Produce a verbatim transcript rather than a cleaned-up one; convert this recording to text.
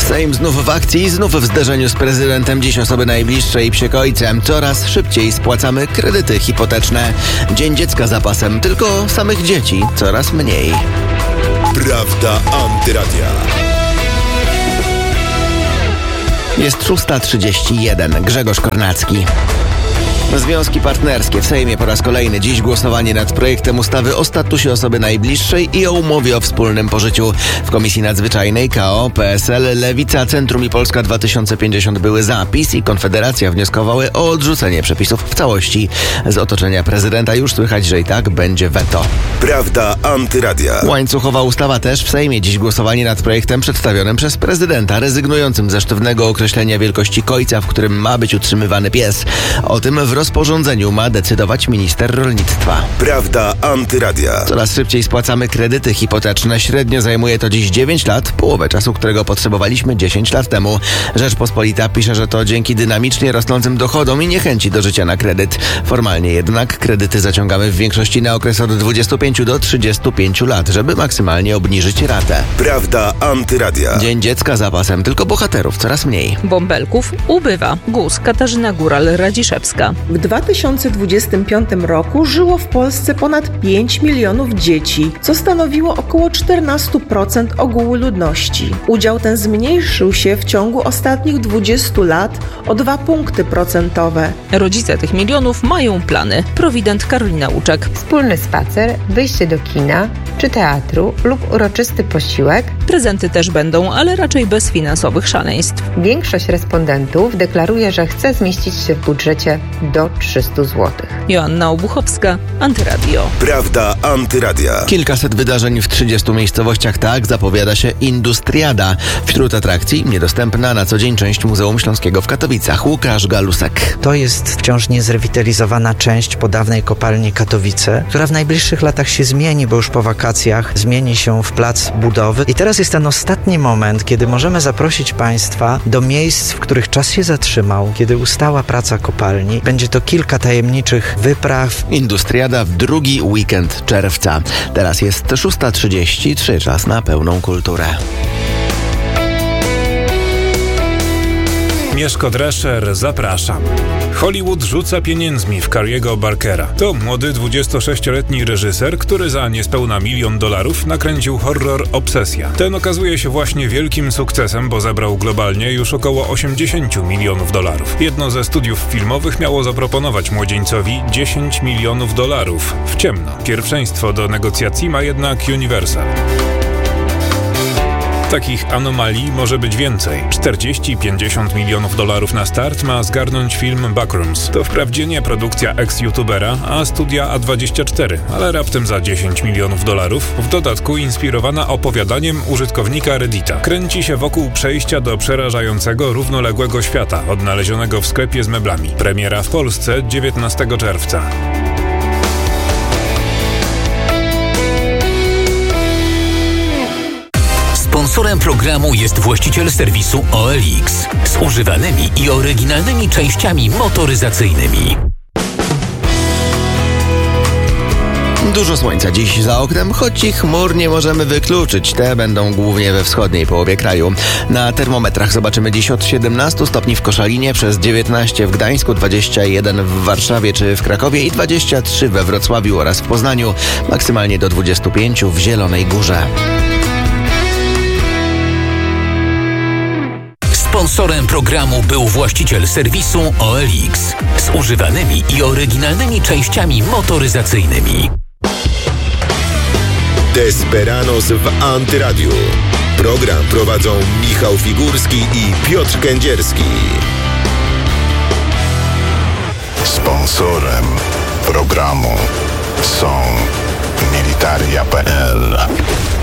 Sejm znów w akcji, znów w zderzeniu z prezydentem. Dziś osoby najbliższe i psiekojcem. Coraz szybciej spłacamy kredyty hipoteczne. Dzień dziecka zapasem, tylko samych dzieci coraz mniej. Prawda Antyradia. Jest szósta trzydzieści jeden. Grzegorz Kornacki. Związki partnerskie w Sejmie po raz kolejny. Dziś głosowanie nad projektem ustawy o statusie osoby najbliższej i o umowie o wspólnym pożyciu. W Komisji Nadzwyczajnej K O, P S L, Lewica, Centrum i Polska dwa tysiące pięćdziesiąt były za. PiS i Konfederacja wnioskowały o odrzucenie przepisów w całości. Z otoczenia prezydenta już słychać, że i tak będzie weto. Prawda Antyradia. Łańcuchowa ustawa też w Sejmie. Dziś głosowanie nad projektem przedstawionym przez prezydenta, rezygnującym ze sztywnego określenia wielkości kojca, w którym ma być utrzymywany pies. O tym w rozporządzeniu ma decydować minister rolnictwa. Prawda Antyradia. Coraz szybciej spłacamy kredyty hipoteczne. Średnio zajmuje to dziś dziewięć lat, połowę czasu, którego potrzebowaliśmy dziesięć lat temu. Rzeczpospolita pisze, że to dzięki dynamicznie rosnącym dochodom i niechęci do życia na kredyt. Formalnie jednak kredyty zaciągamy w większości na okres od dwudziestu pięciu do trzydziestu pięciu lat, żeby maksymalnie obniżyć ratę. Prawda Antyradia. Dzień dziecka zapasem, tylko bohaterów coraz mniej. Bąbelków ubywa. G U S Katarzyna Góral-Radziszewska. W dwa tysiące dwudziestym piątym roku żyło w Polsce ponad pięć milionów dzieci, co stanowiło około czternaście procent ogółu ludności. Udział ten zmniejszył się w ciągu ostatnich dwudziestu lat o dwa punkty procentowe. Rodzice tych milionów mają plany. Prowident Karolina Łuczek. Wspólny spacer, wyjście do kina czy teatru lub uroczysty posiłek. Prezenty też będą, ale raczej bez finansowych szaleństw. Większość respondentów deklaruje, że chce zmieścić się w budżecie do trzystu złotych. Joanna Obuchowska, Antyradio. Prawda Antyradia. Kilkaset wydarzeń w trzydziestu miejscowościach, tak zapowiada się Industriada. Wśród atrakcji niedostępna na co dzień część Muzeum Śląskiego w Katowicach. Łukasz Galusek. To jest wciąż niezrewitalizowana część po dawnej kopalni Katowice, która w najbliższych latach się zmieni, bo już po wakacjach zmieni się w plac budowy. I teraz jest ten ostatni moment, kiedy możemy zaprosić Państwa do miejsc, w których czas się zatrzymał, kiedy ustała praca kopalni. Będzie to kilka tajemniczych wypraw. Industriada w drugi weekend czerwca. Teraz jest szósta trzydzieści trzy, czas na pełną kulturę. Mieszko Drescher, zapraszam. Hollywood rzuca pieniędzmi w Carriego Barkera. To młody dwudziestosześcioletni reżyser, który za niespełna milion dolarów nakręcił horror Obsesja. Ten okazuje się właśnie wielkim sukcesem, bo zebrał globalnie już około osiemdziesiąt milionów dolarów. Jedno ze studiów filmowych miało zaproponować młodzieńcowi dziesięć milionów dolarów. W ciemno. Pierwszeństwo do negocjacji ma jednak Universal. Takich anomalii może być więcej. czterdzieści pięćdziesiąt milionów dolarów na start ma zgarnąć film Backrooms. To wprawdzie nie produkcja ex-youtubera, a studia A dwadzieścia cztery, ale raptem za dziesięć milionów dolarów, w dodatku inspirowana opowiadaniem użytkownika Reddita. Kręci się wokół przejścia do przerażającego, równoległego świata, odnalezionego w sklepie z meblami. Premiera w Polsce dziewiętnastego czerwca. Sponsorem programu jest właściciel serwisu O L X z używanymi i oryginalnymi częściami motoryzacyjnymi. Dużo słońca dziś za oknem, choć i chmur nie możemy wykluczyć. Te będą głównie we wschodniej połowie kraju. Na termometrach zobaczymy dziś od siedemnastu stopni w Koszalinie, przez dziewiętnaście w Gdańsku, dwadzieścia jeden w Warszawie czy w Krakowie i dwadzieścia trzy we Wrocławiu oraz w Poznaniu. Maksymalnie do dwudziestu pięciu w Zielonej Górze. Sponsorem programu był właściciel serwisu O L X z używanymi i oryginalnymi częściami motoryzacyjnymi. Desperados w Antyradiu. Program prowadzą Michał Figurski i Piotr Kędzierski. Sponsorem programu są Militaria kropka p l.